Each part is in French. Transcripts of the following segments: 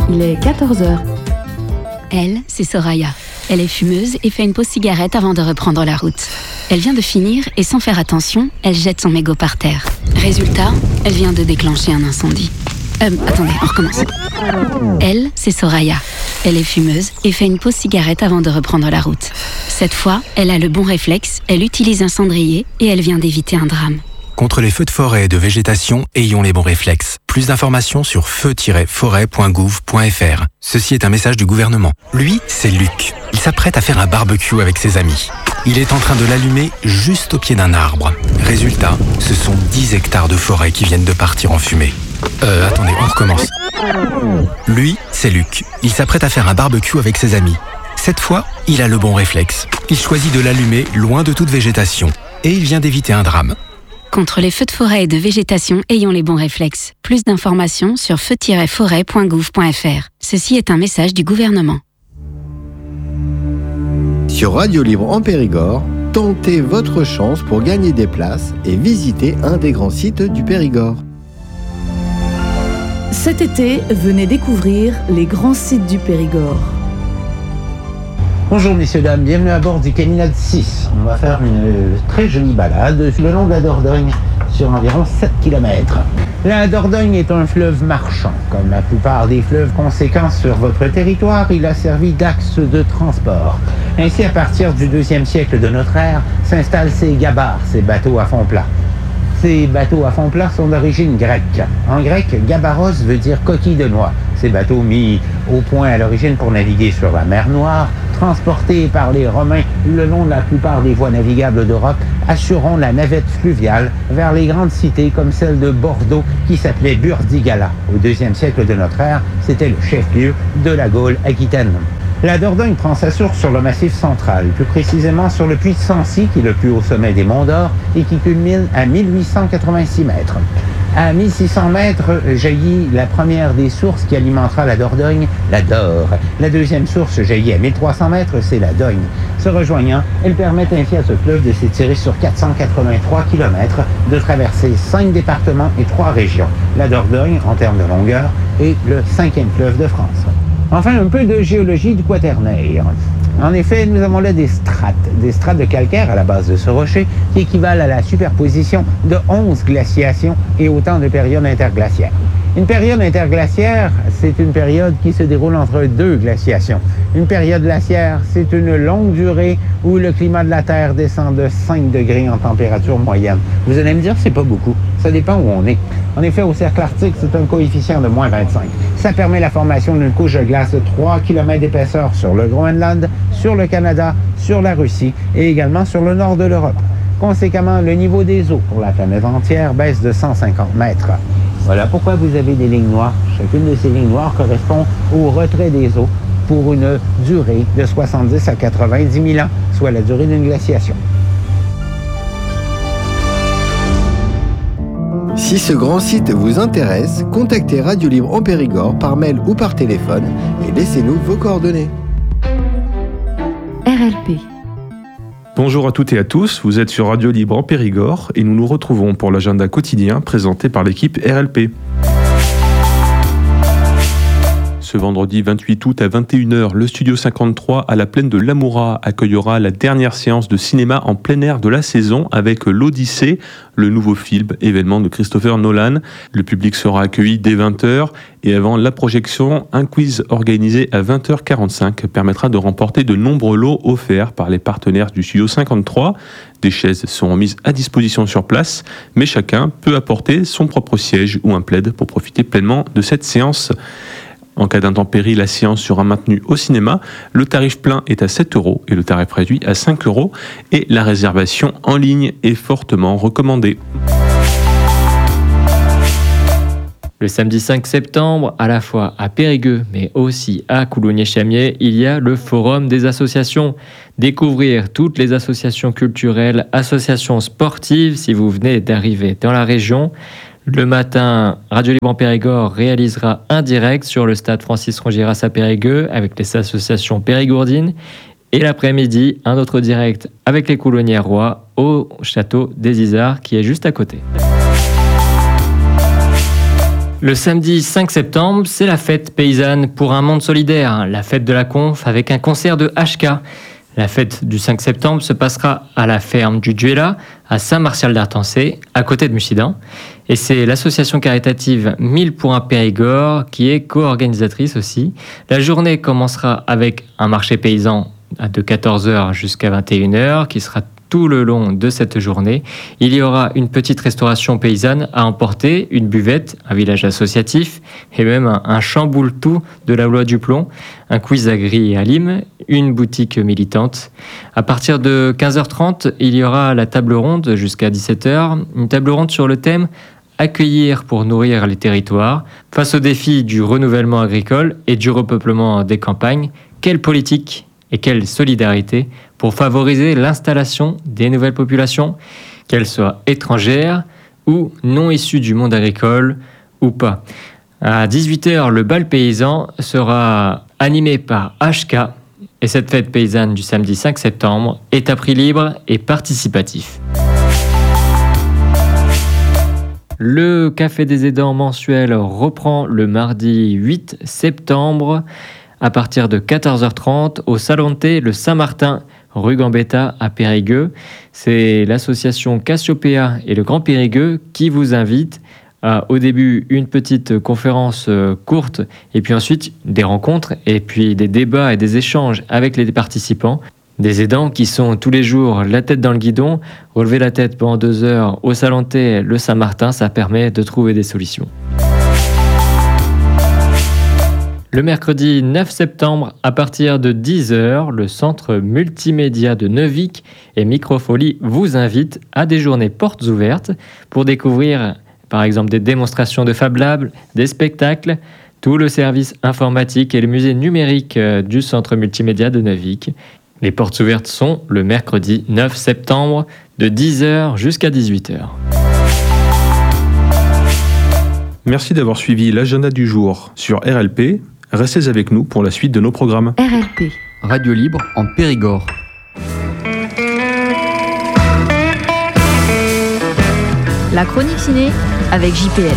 il est 14h. Elle, c'est Soraya. Elle est fumeuse et fait une pause cigarette avant de reprendre la route. Elle vient de finir et sans faire attention, elle jette son mégot par terre. Résultat, elle vient de déclencher un incendie. Attendez, on recommence. Elle, c'est Soraya. Elle est fumeuse et fait une pause cigarette avant de reprendre la route. Cette fois, elle a le bon réflexe, elle utilise un cendrier et elle vient d'éviter un drame. Contre les feux de forêt et de végétation, ayons les bons réflexes. Plus d'informations sur feu-forêt.gouv.fr. Ceci est un message du gouvernement. Lui, c'est Luc. Il s'apprête à faire un barbecue avec ses amis. Il est en train de l'allumer juste au pied d'un arbre. Résultat, ce sont 10 hectares de forêt qui viennent de partir en fumée. Attendez, on recommence. Lui, c'est Luc. Il s'apprête à faire un barbecue avec ses amis. Cette fois, il a le bon réflexe. Il choisit de l'allumer loin de toute végétation. Et il vient d'éviter un drame. Contre les feux de forêt et de végétation, ayons les bons réflexes. Plus d'informations sur feu-forêt.gouv.fr. Ceci est un message du gouvernement. Sur Radio Libre en Périgord, tentez votre chance pour gagner des places et visiter un des grands sites du Périgord. Cet été, venez découvrir les grands sites du Périgord. Bonjour messieurs, dames, bienvenue à bord du Caminade 6. On va faire une très jolie balade le long de la Dordogne sur environ 7 km. La Dordogne est un fleuve marchand. Comme la plupart des fleuves conséquents sur votre territoire, il a servi d'axe de transport. Ainsi, à partir du IIe siècle de notre ère, s'installent ces gabars, ces bateaux à fond plat. Ces bateaux à fond plat sont d'origine grecque. En grec, gabaros veut dire coquille de noix. Ces bateaux mis au point à l'origine pour naviguer sur la mer Noire, transportés par les Romains le long de la plupart des voies navigables d'Europe, assureront la navette fluviale vers les grandes cités comme celle de Bordeaux qui s'appelait Burdigala. Au IIe siècle de notre ère, c'était le chef-lieu de la Gaule aquitaine. La Dordogne prend sa source sur le Massif central, plus précisément sur le puits de Sancy, qui est le plus haut sommet des Monts d'Or et qui culmine à 1886 mètres. À 1600 mètres jaillit la première des sources qui alimentera la Dordogne, la Dore. La deuxième source jaillit à 1300 mètres, c'est la Dogne. Se rejoignant, elles permettent ainsi à ce fleuve de s'étirer sur 483 km, de traverser 5 départements et 3 régions. La Dordogne, en termes de longueur, est le 5e fleuve de France. Enfin, un peu de géologie du Quaternaire. En effet, nous avons là des strates de calcaire à la base de ce rocher qui équivalent à la superposition de 11 glaciations et autant de périodes interglaciaires. Une période interglaciaire, c'est une période qui se déroule entre 2 glaciations. Une période glaciaire, c'est une longue durée où le climat de la Terre descend de 5 degrés en température moyenne. Vous allez me dire, c'est pas beaucoup. Ça dépend où on est. En effet, au cercle arctique, c'est un coefficient de moins 25. Ça permet la formation d'une couche de glace de 3 km d'épaisseur sur le Groenland, sur le Canada, sur la Russie et également sur le nord de l'Europe. Conséquemment, le niveau des eaux pour la planète entière baisse de 150 mètres. Voilà pourquoi vous avez des lignes noires. Chacune de ces lignes noires correspond au retrait des eaux pour une durée de 70 à 90 000 ans, soit la durée d'une glaciation. Si ce grand site vous intéresse, contactez Radio Libre en Périgord par mail ou par téléphone et laissez-nous vos coordonnées. RLP. Bonjour à toutes et à tous, vous êtes sur Radio Libre en Périgord et nous nous retrouvons pour l'agenda quotidien présenté par l'équipe RLP. Ce vendredi 28 août à 21h, le Studio 53 à la plaine de l'Amoura accueillera la dernière séance de cinéma en plein air de la saison avec l'Odyssée, le nouveau film événement de Christopher Nolan. Le public sera accueilli dès 20h et avant la projection, un quiz organisé à 20h45 permettra de remporter de nombreux lots offerts par les partenaires du Studio 53. Des chaises seront mises à disposition sur place, mais chacun peut apporter son propre siège ou un plaid pour profiter pleinement de cette séance. En cas d'intempérie, la séance sera maintenue au cinéma. Le tarif plein est à 7 € et le tarif réduit à 5 € et la réservation en ligne est fortement recommandée. Le samedi 5 septembre, à la fois à Périgueux mais aussi à Coulommiers-Chamiers, il y a le Forum des associations. Découvrir toutes les associations culturelles, associations sportives si vous venez d'arriver dans la région. Le matin, Radio Libre en Périgord réalisera un direct sur le stade Francis Rongiras à Périgueux avec les associations périgourdines. Et l'après-midi, un autre direct avec les Coulonnières-Rois au château des Isards qui est juste à côté. Le samedi 5 septembre, c'est la fête paysanne pour un monde solidaire, la fête de la conf avec un concert de HK. La fête du 5 septembre se passera à la ferme du Duella, à Saint-Martial-d'Artancé, à côté de Mussidan. Et c'est l'association caritative 1000 pour un Périgord qui est co-organisatrice aussi. La journée commencera avec un marché paysan de 14h jusqu'à 21h qui sera tout le long de cette journée. Il y aura une petite restauration paysanne à emporter, une buvette, un village associatif et même un chamboule-tout de la loi du plomb, un quiz à Gris et à Lim, une boutique militante. À partir de 15h30, il y aura la table ronde jusqu'à 17h, une table ronde sur le thème accueillir pour nourrir les territoires. Face au défi du renouvellement agricole et du repeuplement des campagnes, quelle politique et quelle solidarité pour favoriser l'installation des nouvelles populations, qu'elles soient étrangères ou non issues du monde agricole ou pas. À 18h, le bal paysan sera animé par HK et cette fête paysanne du samedi 5 septembre est à prix libre et participatif. Le Café des aidants mensuel reprend le mardi 8 septembre à partir de 14h30 au Salon de thé Le Saint-Martin, rue Gambetta à Périgueux. C'est l'association Cassiopéa et le Grand Périgueux qui vous invitent à, au début, une petite conférence courte et puis ensuite des rencontres et puis des débats et des échanges avec les participants. Des aidants qui sont tous les jours la tête dans le guidon, relever la tête pendant 2 heures au Salon de thé Le Saint-Martin, ça permet de trouver des solutions. Le mercredi 9 septembre, à partir de 10h, le centre multimédia de Neuvic et Microfolie vous invitent à des journées portes ouvertes pour découvrir par exemple des démonstrations de Fab Lab, des spectacles, tout le service informatique et le musée numérique du centre multimédia de Neuvic. Les portes ouvertes sont le mercredi 9 septembre de 10h jusqu'à 18h. Merci d'avoir suivi l'agenda du jour sur RLP. Restez avec nous pour la suite de nos programmes. RLP. Radio libre en Périgord. La chronique ciné avec JPL.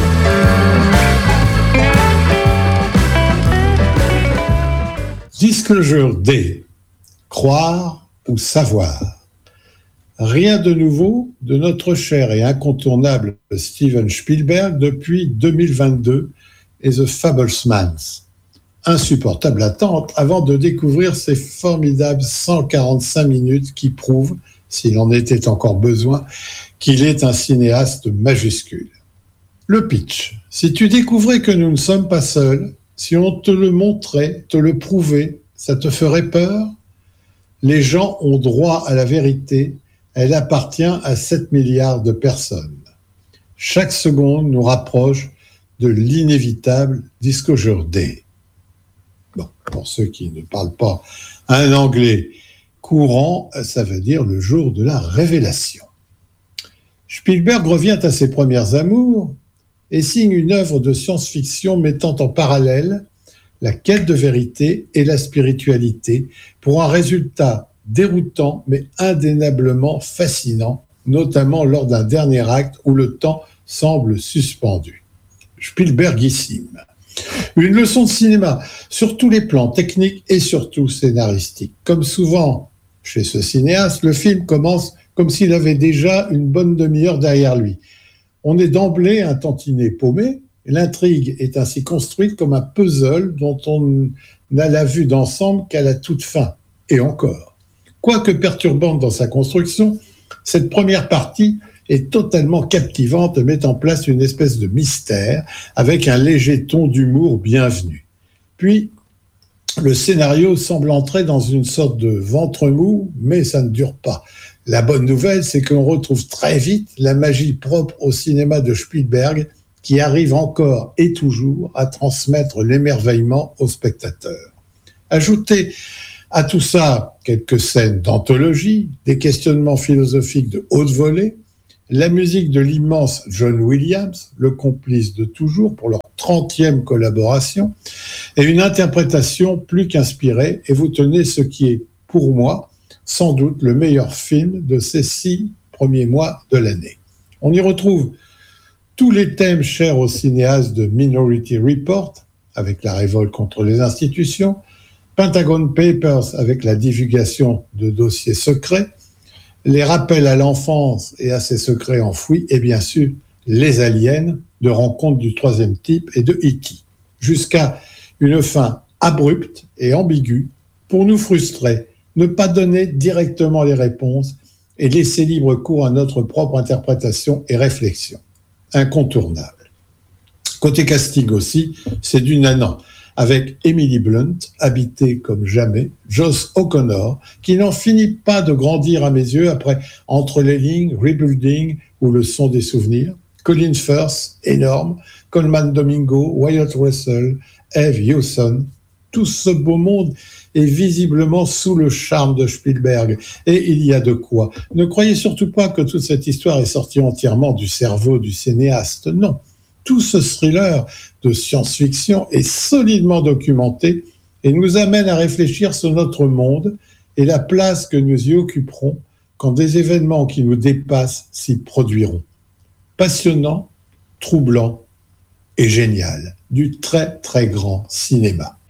Disclosure D. Croire ou savoir. Rien de nouveau de notre cher et incontournable Steven Spielberg depuis 2022 et The Fablesmans. Insupportable attente avant de découvrir ces formidables 145 minutes qui prouvent, s'il en était encore besoin, qu'il est un cinéaste majuscule. Le pitch. Si tu découvrais que nous ne sommes pas seuls, si on te le montrait, te le prouvait, ça te ferait peur ? Les gens ont droit à la vérité, elle appartient à 7 milliards de personnes. Chaque seconde nous rapproche de l'inévitable Disclosure Day. Bon, pour ceux qui ne parlent pas un anglais courant, ça veut dire le jour de la révélation. Spielberg revient à ses premières amours et signe une œuvre de science-fiction mettant en parallèle la quête de vérité et la spiritualité pour un résultat déroutant mais indéniablement fascinant, notamment lors d'un dernier acte où le temps semble suspendu. Spielbergissime. Une leçon de cinéma sur tous les plans techniques et surtout scénaristiques. Comme souvent chez ce cinéaste, le film commence comme s'il avait déjà une bonne demi-heure derrière lui. On est d'emblée un tantinet paumé. L'intrigue est ainsi construite comme un puzzle dont on n'a la vue d'ensemble qu'à la toute fin. Et encore. Quoique perturbante dans sa construction, cette première partie est totalement captivante et met en place une espèce de mystère avec un léger ton d'humour bienvenu. Puis, le scénario semble entrer dans une sorte de ventre mou, mais ça ne dure pas. La bonne nouvelle, c'est qu'on retrouve très vite la magie propre au cinéma de Spielberg qui arrive encore et toujours à transmettre l'émerveillement aux spectateurs. Ajoutez à tout ça quelques scènes d'anthologie, des questionnements philosophiques de haute volée, la musique de l'immense John Williams, le complice de toujours pour leur 30e collaboration, et une interprétation plus qu'inspirée, et vous tenez ce qui est, pour moi, sans doute le meilleur film de ces 6 premiers mois de l'année. On y retrouve tous les thèmes chers aux cinéastes de Minority Report, avec la révolte contre les institutions, Pentagon Papers, avec la divulgation de dossiers secrets, les rappels à l'enfance et à ses secrets enfouis, et bien sûr, les aliens de Rencontre du troisième type et de E.T., jusqu'à une fin abrupte et ambiguë pour nous frustrer, ne pas donner directement les réponses et laisser libre cours à notre propre interprétation et réflexion. Incontournable. Côté casting aussi, c'est du nanan, avec Emily Blunt, habitée comme jamais, Joss O'Connor, qui n'en finit pas de grandir à mes yeux après Entre les lignes, Rebuilding ou Le son des souvenirs, Colin Firth, énorme, Coleman Domingo, Wyatt Russell, Eve Hewson, tout ce beau monde est visiblement sous le charme de Spielberg. Et il y a de quoi. Ne croyez surtout pas que toute cette histoire est sortie entièrement du cerveau du cinéaste. Non. Tout ce thriller de science-fiction est solidement documenté et nous amène à réfléchir sur notre monde et la place que nous y occuperons quand des événements qui nous dépassent s'y produiront. Passionnant, troublant et génial. Du très très grand cinéma.